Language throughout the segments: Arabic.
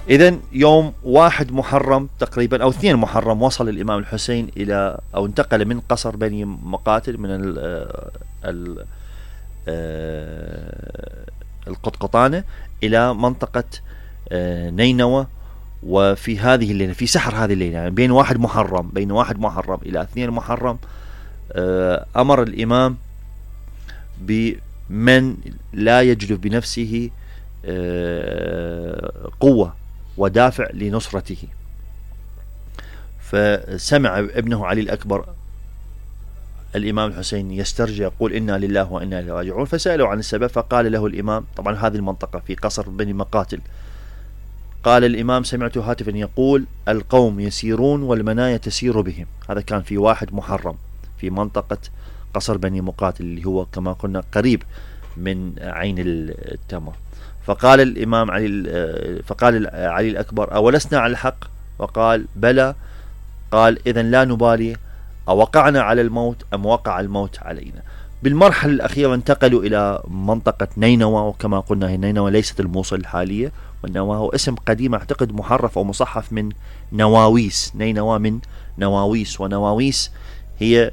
إذن يوم 1 محرم تقريبا أو 2 محرم وصل الإمام الحسين إلى أو انتقل من قصر بني مقاتل من القطقطانة إلى منطقة نينوى. وفي هذه الليلة، في سحر هذه الليلة، يعني بين 1 محرم إلى 2 محرم، أمر الإمام بمن لا يجلب بنفسه قوة ودافع لنصرته. فسمع ابنه علي الأكبر الإمام الحسين يسترجع يقول إنا لله وإنا إليه راجعون، فسألوا عن السبب، فقال له الإمام، طبعا هذه المنطقة في قصر بني مقاتل، قال الإمام سمعت هاتفا يقول القوم يسيرون والمنايا تسير بهم. هذا كان في 1 محرم في منطقة قصر بني مقاتل اللي هو كما قلنا قريب من عين التمر. فقال الإمام فقال علي الأكبر أولسنا على الحق؟ وقال بلى. قال إذن لا نبالي أوقعنا على الموت أم وقع الموت علينا. بالمرحلة الأخيرة انتقلوا إلى منطقة نينوى، وكما قلنا هي نينوى ليست الموصل الحالية، وإنما هو اسم قديم أعتقد محرف أو مصحف من نواويس. نينوى من نواويس، ونواويس هي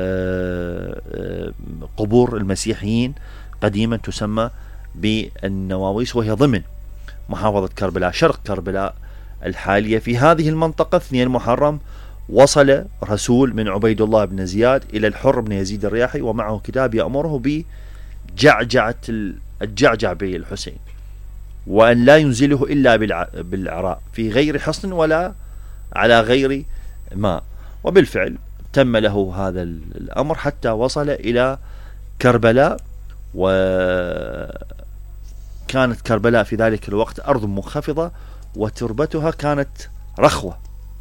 قبور المسيحيين قديما تسمى بالنواويس، وهي ضمن محافظة كربلاء شرق كربلاء الحالية. في هذه المنطقة 2 محرم وصل رسول من عبيد الله بن زياد إلى الحر بن يزيد الرياحي، ومعه كتاب يأمره بجعجعة الجعجع بالحسين، وأن لا ينزله إلا بالعراء في غير حصن ولا على غير ماء. وبالفعل تم له هذا الأمر حتى وصل إلى كربلاء. وكانت كربلاء في ذلك الوقت أرض منخفضة وتربتها كانت رخوة،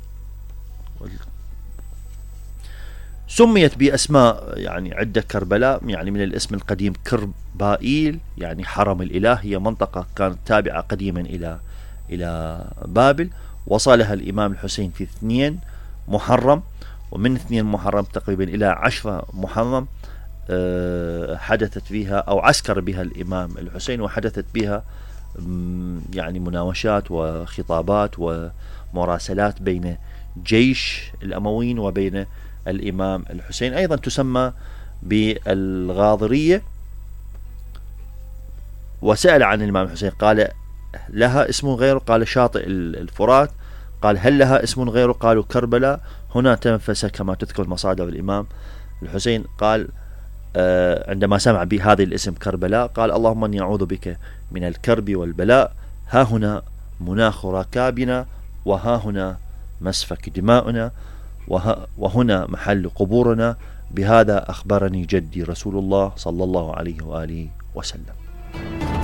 سميت بأسماء يعني عدة كربلاء، يعني من الاسم القديم كربائيل يعني حرم الإله، هي منطقة كانت تابعة قديما إلى بابل. وصلها الإمام الحسين في 2 محرم، ومن 2 محرم تقريبا إلى 10 محرم حدثت فيها أو عسكر بها الإمام الحسين، وحدثت بها يعني مناوشات وخطابات ومراسلات بين جيش الأمويين وبين الإمام الحسين. أيضا تسمى بالغاضرية. وسأل عن الإمام الحسين قال لها اسم غيره؟ قال شاطئ الفرات. قال هل لها اسم غيره؟ قالوا كربلاء. هنا تنفس كما تذكر مصادر الإمام الحسين. قال عندما سمع بهذا الاسم كربلاء قال اللهم اني اعوذ بك من الكرب والبلاء، ها هنا مناخ ركابنا، وها هنا مسفك دماؤنا، وهنا محل قبورنا، بهذا أخبرني جدي رسول الله صلى الله عليه وآله وسلم.